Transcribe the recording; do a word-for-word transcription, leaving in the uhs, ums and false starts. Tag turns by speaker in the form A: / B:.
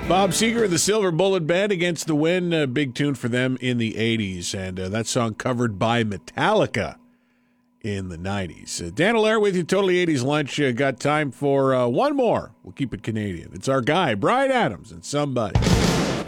A: Bob Seger of the Silver Bullet Band, Against the Wind, a big tune for them in the eighties, and uh, that song covered by Metallica in the nineties. Uh, Dan Allaire with you, Totally eighties Lunch. Uh, got time for uh, one more. We'll keep it Canadian. It's our guy, Bryan Adams, and Somebody.